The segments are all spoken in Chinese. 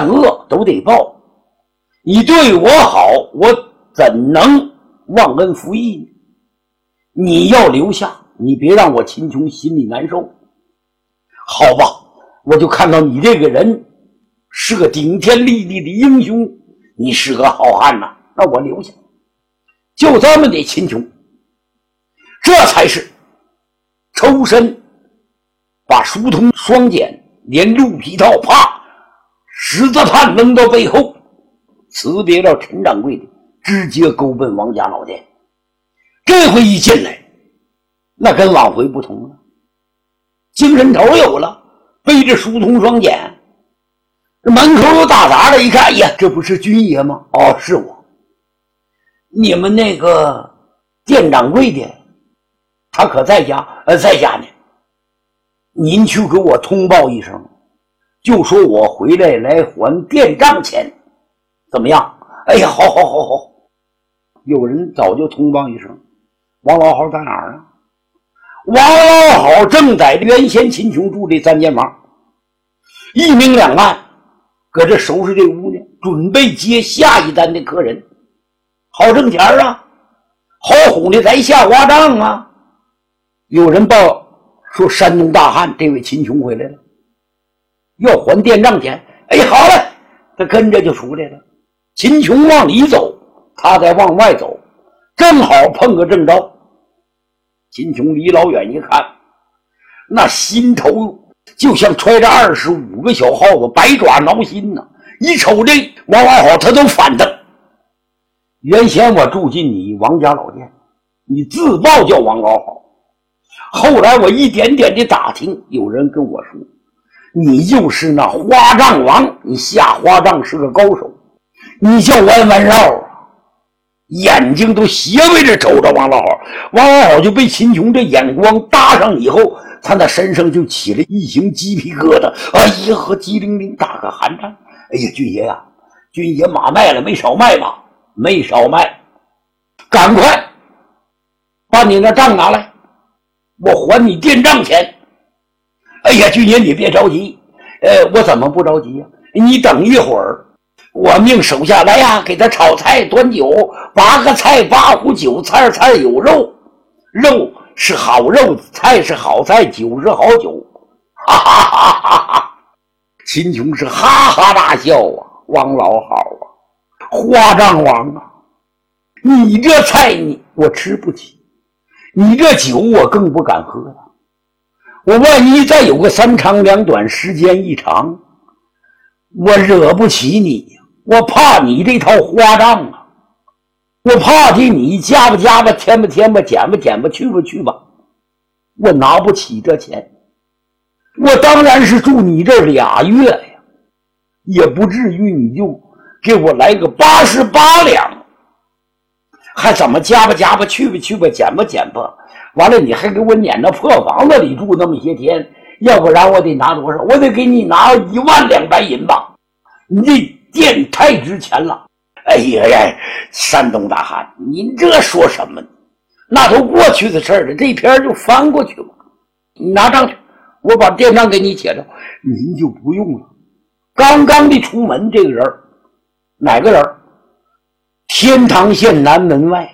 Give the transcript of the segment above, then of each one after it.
善恶都得报。你对我好，我怎能忘恩负义呢？你要留下，你别让我秦琼心里难受。好吧，我就看到你这个人是个顶天立地的英雄，你是个好汉呐，那我留下。就这么的，秦琼这才是抽身把书童双锏连鹿皮套啪十字判扔到背后，辞别了陈掌柜的，直接勾奔王家老店。这回一进来，那跟往回不同了，精神头有了，背着书童双锏，门口有打杂的，一看，哎呀，这不是军爷吗？哦，是我。你们那个店掌柜的他可在家？在家呢。您去给我通报一声，就说我回来还店账钱，怎么样？哎呀，好。有人早就通报一声，王老好在哪儿啊？王老好正在原先秦琼住的3间房，一明两暗搁这收拾这屋呢，准备接下一单的客人，好挣钱啊，好哄的咱下花账啊。有人报说山东大汉这位秦琼回来了，要还店账钱。哎，好了，他跟着就出来了。秦琼往里走，他再往外走，正好碰个正着。秦琼离老远一看，那心头就像揣着25个小耗子，百爪挠心呢。一瞅这王老好，他都反瞪。原先我住进你王家老店，你自报叫王老好，后来我一点点的打听，有人跟我说你就是那花账王，你下花账是个高手，你叫弯绕啊。眼睛都斜背着瞅着王老好，王老好就被秦琼这眼光搭上以后，他那身上就起了一行鸡皮疙瘩，哎呀和机灵灵打个寒颤。哎呀，军爷呀，军爷马卖了没少卖吧？没少卖，赶快把你那账拿来，我还你店账钱。哎呀，军爷你别着急，我怎么不着急呀？你等一会儿，我命手下来呀，给他炒菜端酒，8个菜8壶酒，菜有肉，肉是好肉，菜是好菜，酒是好酒。哈哈哈哈哈！秦琼是哈哈大笑啊，王老好啊，花账王啊，你这菜我吃不起，你这酒我更不敢喝了。我万一再有个3长2短，时间一长，我惹不起你，我怕你这套花账啊，我怕的你加吧加吧，添吧添吧，减吧减吧，去吧去吧，我拿不起这钱。我当然是住你这2月呀，也不至于你就给我来个88两，还怎么加吧加吧，去吧去吧，减吧减吧，完了你还给我撵到破房子里住那么些天，要不然我得拿多少？我得给你拿1万两白银吧，你这店太值钱了。哎呀呀，山东大汉，您这说什么呢？那都过去的事了，这篇就翻过去吧。你拿账去，我把店账给你写着。您就不用了。刚刚的出门，这个人哪个人？天堂县南门外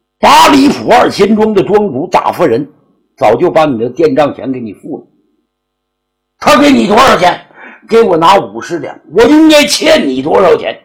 8里铺2千庄的庄主打夫人，早就把你的店账钱给你付了。他给你多少钱？给我拿50两。我应该欠你多少钱？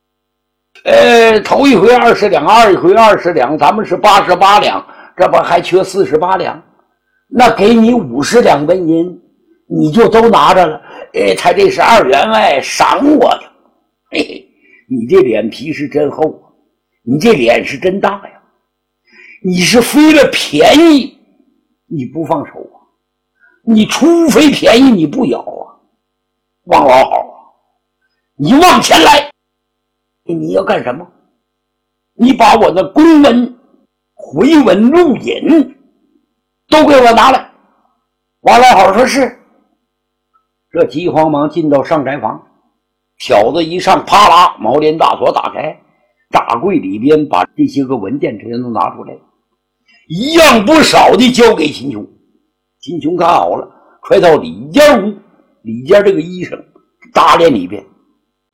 头一回20两，二一回20两，咱们是88两，这不还缺48两？那给你50两纹银，你就都拿着了。他这是2员外赏我的。嘿嘿，你这脸皮是真厚啊，你这脸是真大呀！你是非了便宜你不放手啊，你除非便宜你不咬啊。王老好啊，你往前来，你要干什么？你把我的公文、回文、录引都给我拿来。王老好说是。这急慌忙进到上宅房，挑子一上，啪啦，毛帘大锁打开，大柜里边把这些个文件全都拿出来，一样不少的交给秦琼。秦琼看好了，快到里间屋，里间这个医生搭帘里边，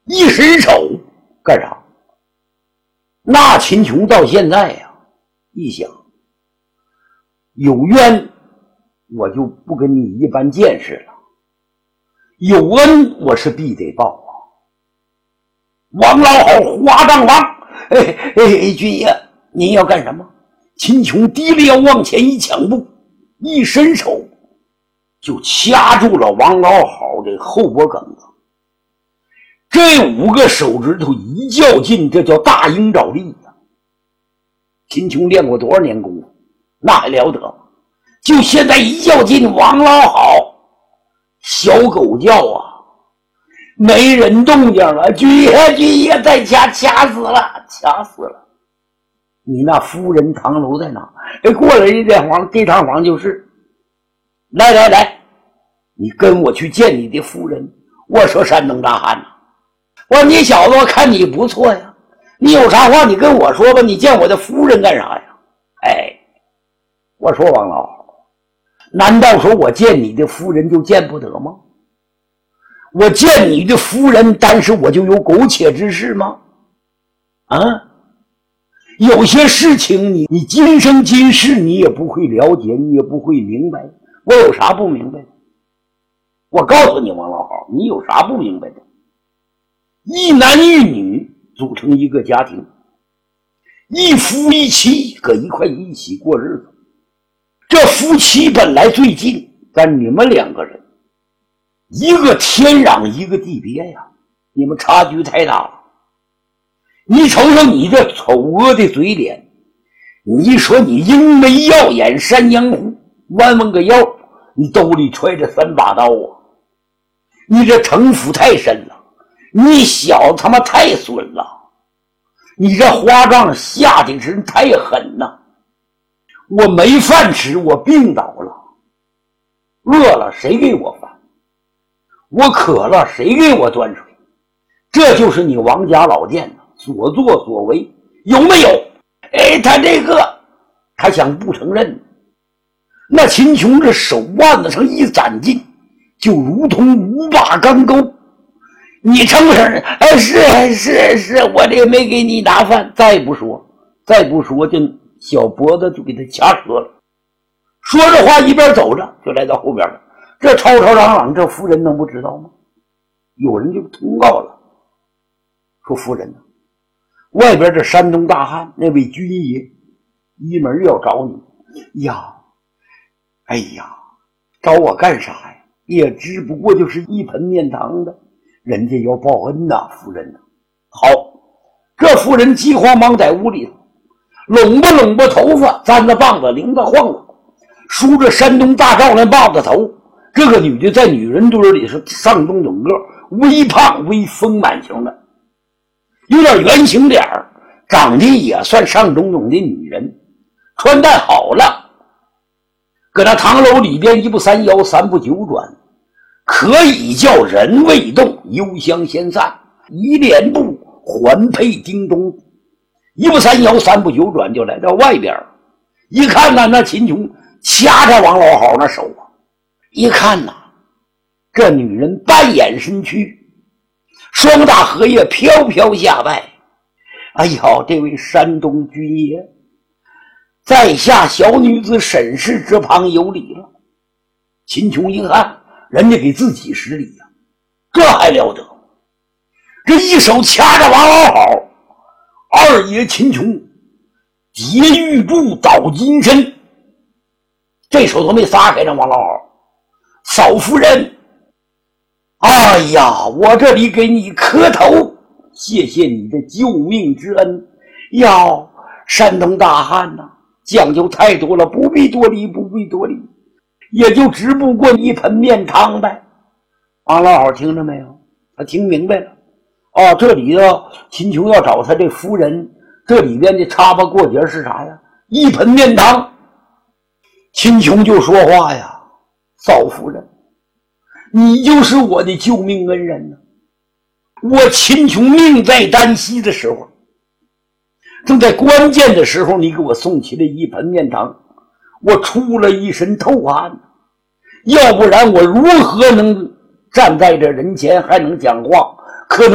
一伸手干啥？那秦琼到现在呀，一想，有冤我就不跟你一般见识了，有恩我是必得报啊！王老好，花丈王，军爷，您要干什么？秦琼低了腰往前一抢步，一伸手就掐住了王老好的后脖梗子。这5个手指头一较劲，这叫大鹰爪力呀！秦琼练过多少年功夫，那还了得？就现在一较劲，王老好小狗叫啊，没人动静了。军爷再掐死了，掐死了！你那夫人堂楼在哪？过来这趟房就是。来，你跟我去见你的夫人。我说山东大汉呐，我说你小子，我看你不错呀，你有啥话你跟我说吧，你见我的夫人干啥呀？我说王老好，难道说我见你的夫人就见不得吗？我见你的夫人，但是我就有苟且之事吗？有些事情你今生今世你也不会了解，你也不会明白。我有啥不明白的？我告诉你王老好，你有啥不明白的？一男一女组成一个家庭，一夫一妻搁一块一起过日子。这夫妻本来最近，但你们2个人一个天壤一个地别呀，你们差距太大了。你瞅瞅你这丑恶的嘴脸，你说你鹰眉耀眼山羊胡，弯个腰，你兜里揣着3把刀啊！你这城府太深了，你小他妈太损了，你这花账下的人太狠了。我没饭吃，我病倒了，饿了谁给我饭？我渴了谁给我端水？这就是你王家老店所作所为，有没有？他这个他想不承认。那秦琼这手腕子上一攒劲，就如同5把钢钩。你承认？是，我这没给你拿饭。再不说这小脖子就给他掐折了。说着话一边走着就来到后边了。这吵吵嚷嚷，这夫人能不知道吗？有人就通告了，说夫人外边这山东大汉那位军爷一门要找你呀。找我干啥呀？也只不过就是一盆面汤的，人家要报恩呐，夫人呐。好，这夫人急慌忙在屋里头拢吧头发，簪着棒子，铃子晃了，梳着山东大罩那棒子头。这个女的在女人堆里是上东整个，微胖微丰满型的，有点圆形脸，长得也算上东种的女人，穿戴好了，搁那堂楼里边一步三摇三步九转，可以叫人未动，幽香先散，一连步环佩叮咚，一步三摇三步九转就来到外边。一看那秦琼掐着王老好那手啊，一看这女人半掩身躯，双大荷叶飘飘下拜。这位山东军爷，在下小女子审视之旁有礼了。秦琼一看人家给自己施礼呀，这还了得？这一手掐着王老好，二爷秦琼结玉柱倒金身，这手都没撒开，让王老好，嫂夫人，我这里给你磕头，谢谢你的救命之恩。山东大汉讲究太多了，不必多礼，也就只不过一盆面汤呗。王老好听着没有？他听明白了。这里头秦琼要找他这夫人，这里边的插巴过节是啥呀？一盆面汤。秦琼就说话呀，嫂夫人，你就是我的救命恩人呢。我秦琼命在旦夕的时候，正在关键的时候，你给我送起了一盆面汤，我出了一身透汗，要不然我如何能站在这人前还能讲话？